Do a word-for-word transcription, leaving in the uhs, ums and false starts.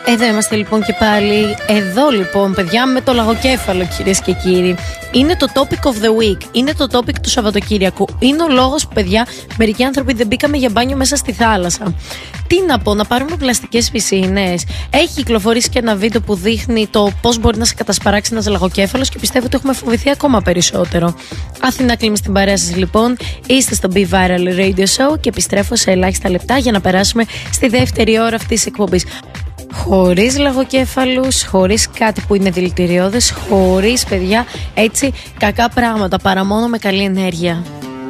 Εδώ είμαστε λοιπόν και πάλι. Εδώ λοιπόν, παιδιά, με το λαγοκέφαλο, κυρίες και κύριοι. Είναι το topic of the week. Είναι το topic του Σαββατοκύριακου. Είναι ο λόγος που, παιδιά, μερικοί άνθρωποι δεν μπήκαμε για μπάνιο μέσα στη θάλασσα. Τι να πω, να πάρουμε πλαστικές πισίνες. Έχει κυκλοφορήσει και ένα βίντεο που δείχνει το πώς μπορεί να σε κατασπαράξει ένας λαγοκέφαλος και πιστεύω ότι έχουμε φοβηθεί ακόμα περισσότερο. Αθηνά Κλίμη στην παρέα σας λοιπόν. Είστε στο Be Viral Radio Show και επιστρέφω σε ελάχιστα λεπτά για να περάσουμε στη δεύτερη ώρα αυτής της εκπομπής. Χωρίς λαγοκέφαλους, χωρίς κάτι που είναι δηλητηριώδες, χωρίς, παιδιά, έτσι κακά πράγματα, παρά μόνο με καλή ενέργεια.